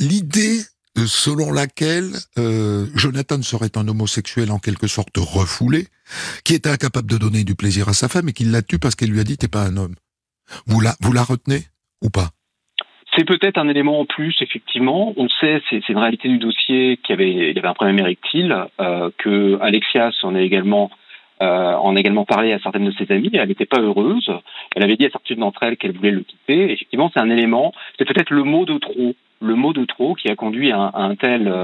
l'idée selon laquelle Jonathan serait un homosexuel en quelque sorte refoulé, qui était incapable de donner du plaisir à sa femme et qui l'a tué parce qu'elle lui a dit « t'es pas un homme ». Vous la retenez ou pas? C'est peut-être un élément en plus, effectivement. On le sait, c'est une réalité du dossier il y avait un problème érectile, que Alexias en a également parlé à certaines de ses amies. Elle n'était pas heureuse. Elle avait dit à certaines d'entre elles qu'elle voulait le quitter. Effectivement, c'est un élément. C'est peut-être le mot de trop qui a conduit à un tel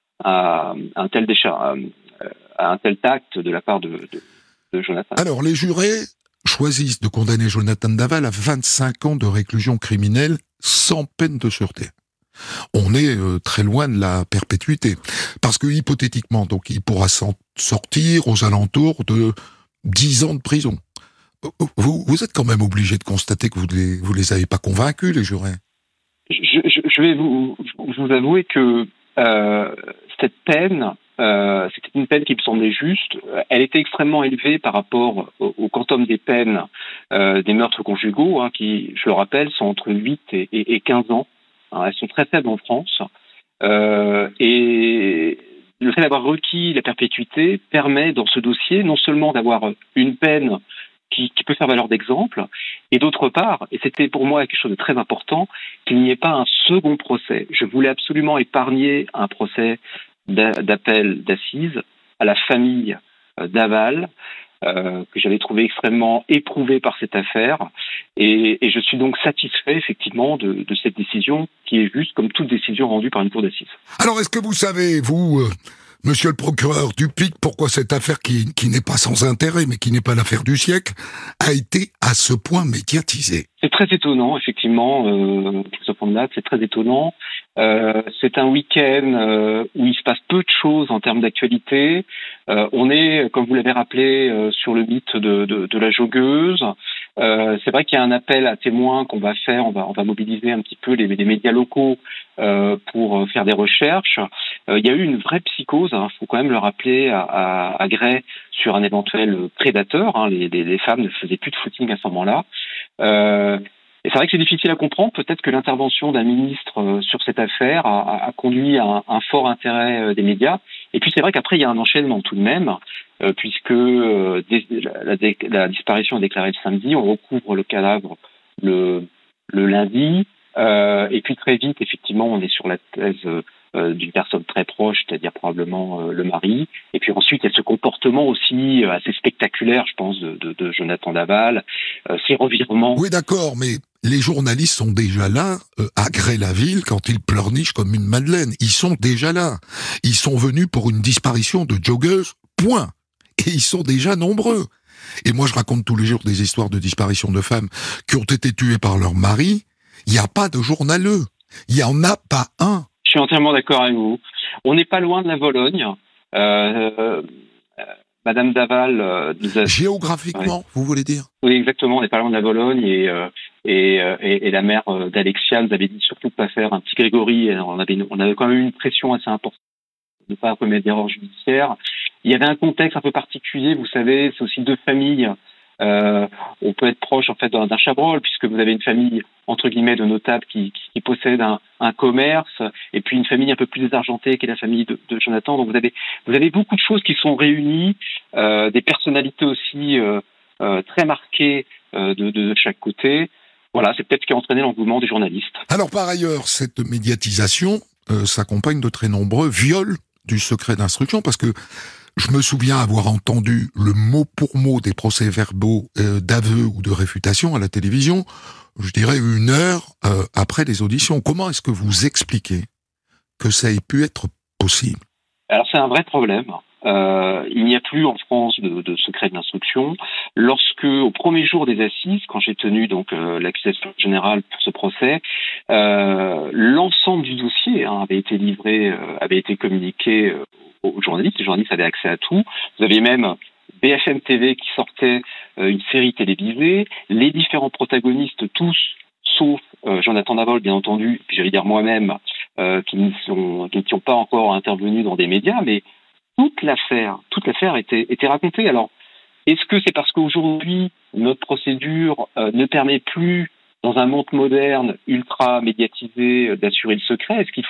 tact de la part de Jonathan. Alors, les jurés choisissent de condamner Jonathan Daval à 25 ans de réclusion criminelle sans peine de sûreté. On est très loin de la perpétuité. Parce que, hypothétiquement, donc, il pourra sortir aux alentours de 10 ans de prison. Vous êtes quand même obligé de constater que vous les avez pas convaincus, les jurés. Je vais vous avouer que cette peine, c'était une peine qui me semblait juste. Elle était extrêmement élevée par rapport au quantum des peines des meurtres conjugaux, qui, je le rappelle, sont entre 8 et 15 ans. Elles sont très faibles en France. Et le fait d'avoir requis la perpétuité permet, dans ce dossier, non seulement d'avoir une peine qui peut faire valeur d'exemple, et d'autre part, et c'était pour moi quelque chose de très important, qu'il n'y ait pas un second procès. Je voulais absolument épargner un procès d'appel d'assises à la famille Daval, que j'avais trouvé extrêmement éprouvé par cette affaire, et je suis donc satisfait effectivement de cette décision qui est juste comme toute décision rendue par une cour d'assises. Alors est-ce que vous savez, vous, monsieur le procureur Dupic, pourquoi cette affaire qui n'est pas sans intérêt, mais qui n'est pas l'affaire du siècle, a été à ce point médiatisée? C'est très étonnant, effectivement, c'est très étonnant. C'est un week-end où il se passe peu de choses en termes d'actualité. On est, comme vous l'avez rappelé, sur le mythe de la joggeuse. C'est vrai qu'il y a un appel à témoins qu'on va faire. On va mobiliser un petit peu les médias locaux pour faire des recherches. Il y a eu une vraie psychose, faut quand même le rappeler, à Gray sur un éventuel prédateur. Les femmes ne faisaient plus de footing à ce moment-là. Et c'est vrai que c'est difficile à comprendre. Peut-être que l'intervention d'un ministre sur cette affaire a conduit à un fort intérêt des médias. Et puis c'est vrai qu'après il y a un enchaînement tout de même, puisque la disparition est déclarée le samedi, on recouvre le cadavre le lundi, et puis très vite effectivement on est sur la thèse d'une personne très proche, c'est-à-dire probablement le mari. Et puis ensuite, il y a ce comportement aussi assez spectaculaire, je pense, de Jonathan Daval, ces revirements. Oui, d'accord, mais les journalistes sont déjà là, à Gray-la-Ville, quand ils pleurnichent comme une madeleine. Ils sont déjà là. Ils sont venus pour une disparition de joggeuse, point. Et ils sont déjà nombreux. Et moi, je raconte tous les jours des histoires de disparition de femmes qui ont été tuées par leur mari. Il n'y a pas de journaleux. Il n'y en a pas un. Je suis entièrement d'accord avec vous. On n'est pas loin de la Vologne. Madame Daval nous a... Géographiquement, ouais. Vous voulez dire? Oui, exactement. On n'est pas loin de la Vologne et la mère d'Alexia nous avait dit surtout de pas faire un petit Grégory. On avait quand même eu une pression assez importante de ne pas commettre d'erreur judiciaire. Il y avait un contexte un peu particulier. Vous savez, c'est aussi deux familles. On peut être proche en fait d'un chabrol puisque vous avez une famille entre guillemets de notables qui possède un commerce et puis une famille un peu plus désargentée qui est la famille de Jonathan. Donc vous avez beaucoup de choses qui sont réunies, des personnalités aussi très marquées de chaque côté. Voilà, c'est peut-être ce qui a entraîné l'engouement des journalistes. Alors par ailleurs, cette médiatisation s'accompagne de très nombreux viols du secret d'instruction parce que je me souviens avoir entendu le mot pour mot des procès-verbaux d'aveu ou de réfutation à la télévision, je dirais 1 heure après les auditions. Comment est-ce que vous expliquez que ça ait pu être possible? Alors c'est un vrai problème. Il n'y a plus en France de secret d'instruction. Lorsque, au premier jour des assises, quand j'ai tenu donc l'accusation générale pour ce procès, l'ensemble du dossier avait été livré, avait été communiqué aux journalistes. Les journalistes avaient accès à tout. Vous aviez même BFM TV qui sortait une série télévisée. Les différents protagonistes, tous, sauf Jonathan Daval, bien entendu, puis j'allais dire moi-même, qui n'ont pas encore intervenu dans des médias, mais toute l'affaire était racontée. Alors, est-ce que c'est parce qu'aujourd'hui, notre procédure ne permet plus, dans un monde moderne, ultra médiatisé, d'assurer le secret? Est-ce qu'il